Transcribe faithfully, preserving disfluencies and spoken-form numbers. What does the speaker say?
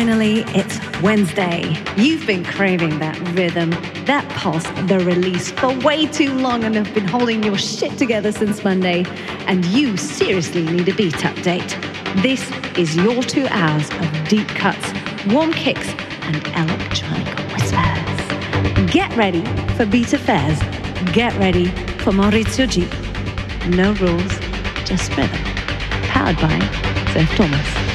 Finally, it's Wednesday. You've been craving that rhythm, that pulse, the release for way too long and have been holding your shit together since Monday. And you seriously need a beat update. This is your two hours of deep cuts, warm kicks, and electronic whispers. Get ready for Beat Affairs. Get ready for Maurizio G. No rules, just rhythm. Powered by Seth Thomas.